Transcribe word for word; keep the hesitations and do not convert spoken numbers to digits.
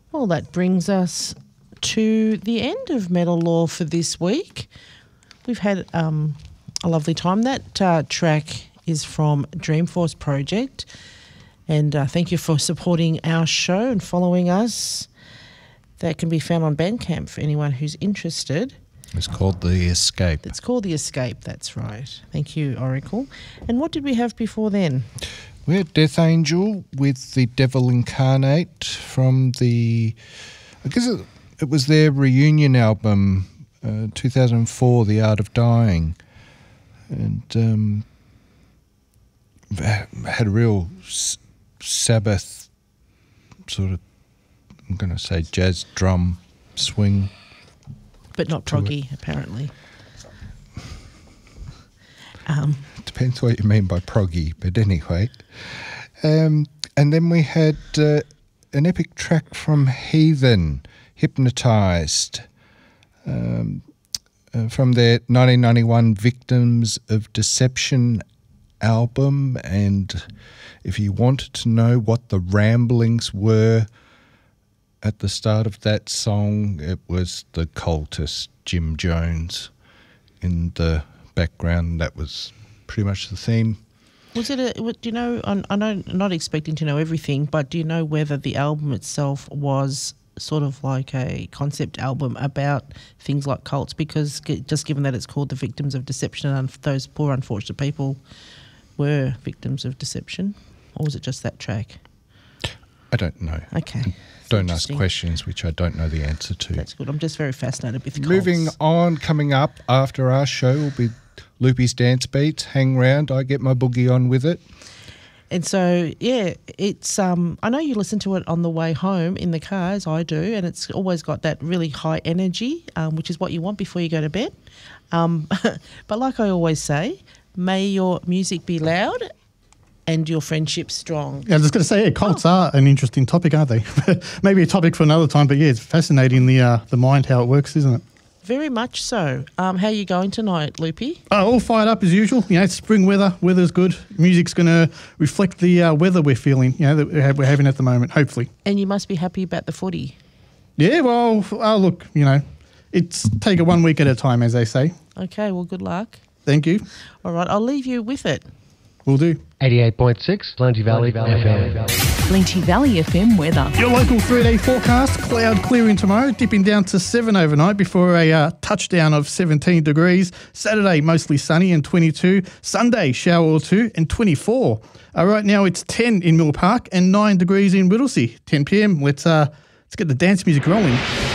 Well, that brings us to the end of Metal Law for this week. We've had um, a lovely time. That uh, track is from Dreamforce Project, and uh, thank you for supporting our show and following us. That can be found on Bandcamp for anyone who's interested. It's called The Escape. It's called The Escape, that's right. Thank you, Oracle. And what did we have before then? We had Death Angel with The Devil Incarnate from the, I guess it, it was their reunion album, uh, two thousand four, The Art of Dying. And um, had a real s- Sabbath sort of, I'm going to say jazz drum swing. But not proggy, apparently. Um, Depends what you mean by proggy, but anyway. Um, and then we had uh, an epic track from Heathen, Hypnotised, um, uh, from their nineteen ninety-one Victims of Deception album. And if you wanted to know what the ramblings were at the start of that song, it was the cultist Jim Jones in the background. That was pretty much the theme. Was it a, do you know, I I know, I'm not expecting to know everything, but do you know whether the album itself was sort of like a concept album about things like cults? Because just given that it's called The Victims of Deception, and those poor unfortunate people were victims of deception, or was it just that track? I don't know. Okay. Don't ask questions which I don't know the answer to. That's good. I'm just very fascinated with cults. Moving on, coming up after our show will be Loopy's Dance Beats. Hang round, I get my boogie on with it. And so, yeah, it's. Um, I know you listen to it on the way home in the car, as I do, and it's always got that really high energy, um, which is what you want before you go to bed. Um, but like I always say, may your music be loud and your friendship strong. Yeah, I was just going to say, yeah, cults oh. are an interesting topic, aren't they? Maybe a topic for another time, but yeah, it's fascinating, the uh, the mind, how it works, isn't it? Very much so. Um, how are you going tonight, Loopy? Oh, all fired up as usual. You know, it's spring weather. Weather's good. Music's going to reflect the uh, weather we're feeling, you know, that we're having at the moment, hopefully. And you must be happy about the footy. Yeah, well, oh, look, you know, it's take it one week at a time, as they say. Okay, well, good luck. Thank you. All right, I'll leave you with it. Will do. eighty-eight point six, Plenty Valley, Valley F M. Plenty Valley F M weather. Your local three-day forecast, cloud clearing tomorrow, dipping down to seven overnight before a uh, touchdown of seventeen degrees. Saturday, mostly sunny and twenty-two. Sunday, shower or two and twenty-four. Uh, right now, it's ten in Mill Park and nine degrees in Whittlesea. ten p.m. Let's, uh, let's get the dance music rolling.